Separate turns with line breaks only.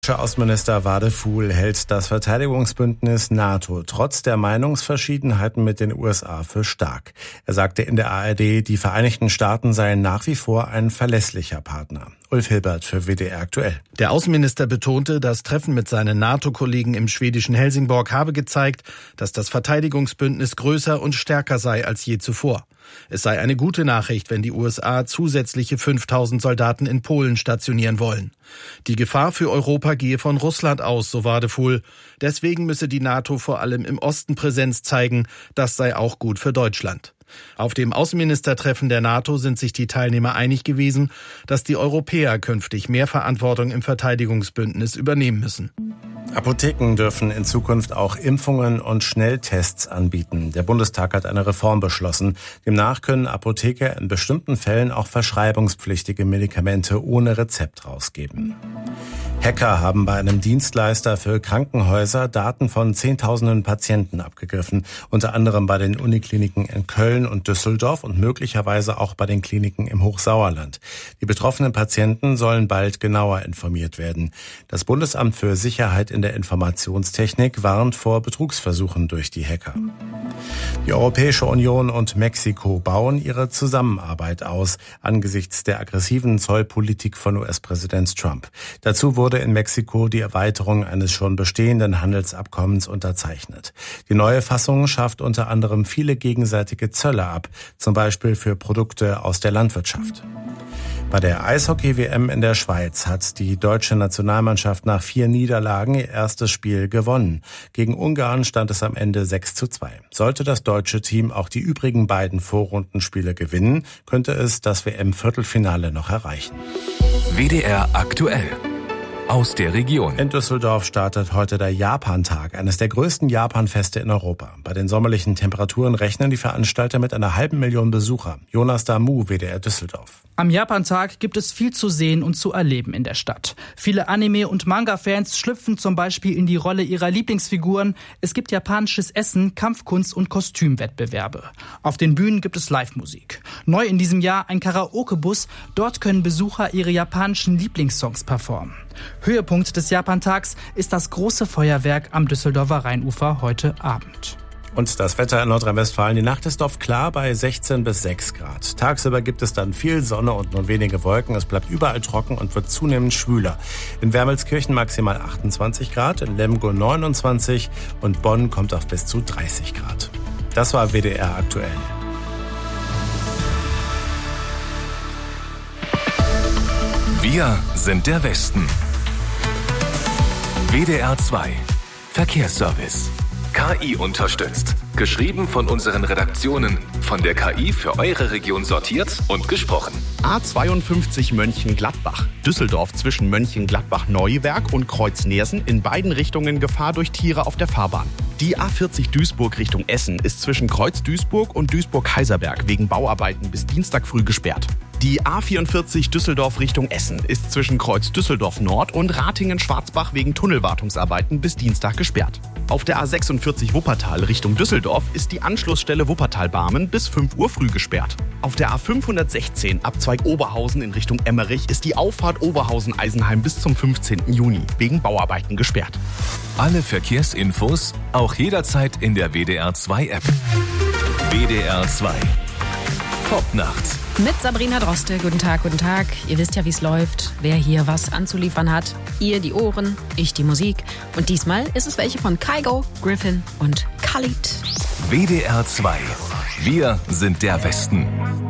Außenminister Wadefuhl hält das Verteidigungsbündnis NATO trotz der Meinungsverschiedenheiten mit den USA für stark. Er sagte in der ARD, die Vereinigten Staaten seien nach wie vor ein verlässlicher Partner. Ulf Hilbert für WDR aktuell.
Der Außenminister betonte, das Treffen mit seinen NATO-Kollegen im schwedischen Helsingborg habe gezeigt, dass das Verteidigungsbündnis größer und stärker sei als je zuvor. Es sei eine gute Nachricht, wenn die USA zusätzliche 5.000 Soldaten in Polen stationieren wollen. Die Gefahr für Europa gehe von Russland aus, so Wadefuhl. Deswegen müsse die NATO vor allem im Osten Präsenz zeigen. Das sei auch gut für Deutschland. Auf dem Außenministertreffen der NATO sind sich die Teilnehmer einig gewesen, dass die Europäer künftig mehr Verantwortung im Verteidigungsbündnis übernehmen müssen.
Apotheken dürfen in Zukunft auch Impfungen und Schnelltests anbieten. Der Bundestag hat eine Reform beschlossen. Demnach können Apotheker in bestimmten Fällen auch verschreibungspflichtige Medikamente ohne Rezept rausgeben. Hacker haben bei einem Dienstleister für Krankenhäuser Daten von Zehntausenden Patienten abgegriffen, unter anderem bei den Unikliniken in Köln und Düsseldorf und möglicherweise auch bei den Kliniken im Hochsauerland. Die betroffenen Patienten sollen bald genauer informiert werden. Das Bundesamt für Sicherheit in der Informationstechnik warnt vor Betrugsversuchen durch die Hacker. Die Europäische Union und Mexiko bauen ihre Zusammenarbeit aus, angesichts der aggressiven Zollpolitik von US-Präsident Trump. Dazu wurde in Mexiko die Erweiterung eines schon bestehenden Handelsabkommens unterzeichnet. Die neue Fassung schafft unter anderem viele gegenseitige Zölle ab, zum Beispiel für Produkte aus der Landwirtschaft. Bei der Eishockey-WM in der Schweiz hat die deutsche Nationalmannschaft nach 4 Niederlagen ihr erstes Spiel gewonnen. Gegen Ungarn stand es am Ende 6:2. Sollte das deutsche Team auch die übrigen beiden Vorrundenspiele gewinnen, könnte es das WM-Viertelfinale noch erreichen.
WDR aktuell. Aus der Region.
In Düsseldorf startet heute der Japantag, eines der größten Japanfeste in Europa. Bei den sommerlichen Temperaturen rechnen die Veranstalter mit einer 500.000 Besucher. Jonas Damu, WDR Düsseldorf.
Am Japantag gibt es viel zu sehen und zu erleben in der Stadt. Viele Anime- und Manga-Fans schlüpfen zum Beispiel in die Rolle ihrer Lieblingsfiguren. Es gibt japanisches Essen, Kampfkunst und Kostümwettbewerbe. Auf den Bühnen gibt es Live-Musik. Neu in diesem Jahr ein Karaoke-Bus. Dort können Besucher ihre japanischen Lieblingssongs performen. Höhepunkt des Japantags ist das große Feuerwerk am Düsseldorfer Rheinufer heute Abend.
Und das Wetter in Nordrhein-Westfalen. Die Nacht ist oft klar bei 16 bis 6 Grad. Tagsüber gibt es dann viel Sonne und nur wenige Wolken. Es bleibt überall trocken und wird zunehmend schwüler. In Wermelskirchen maximal 28 Grad, in Lemgo 29 und Bonn kommt auf bis zu 30 Grad. Das war WDR aktuell.
Wir sind der Westen. WDR 2 Verkehrsservice. KI unterstützt. Geschrieben von unseren Redaktionen. Von der KI für eure Region sortiert und gesprochen.
A52 Mönchengladbach. Düsseldorf zwischen Mönchengladbach-Neuwerk und Kreuz-Neersen. In beiden Richtungen Gefahr durch Tiere auf der Fahrbahn. Die A40 Duisburg Richtung Essen ist zwischen Kreuz-Duisburg und Duisburg-Heiserberg wegen Bauarbeiten bis Dienstag früh gesperrt. Die A44 Düsseldorf Richtung Essen ist zwischen Kreuz Düsseldorf Nord und Ratingen-Schwarzbach wegen Tunnelwartungsarbeiten bis Dienstag gesperrt. Auf der A46 Wuppertal Richtung Düsseldorf ist die Anschlussstelle Wuppertal-Barmen bis 5 Uhr früh gesperrt. Auf der A516 Abzweig Oberhausen in Richtung Emmerich ist die Auffahrt Oberhausen-Eisenheim bis zum 15. Juni wegen Bauarbeiten gesperrt.
Alle Verkehrsinfos auch jederzeit in der WDR 2 App. WDR 2 Popnacht.
Mit Sabrina Droste. Guten Tag, guten Tag. Ihr wisst ja, wie es läuft, wer hier was anzuliefern hat. Ihr die Ohren, ich die Musik. Und diesmal ist es welche von Kygo, Griffin und Khalid.
WDR 2. Wir sind der Westen.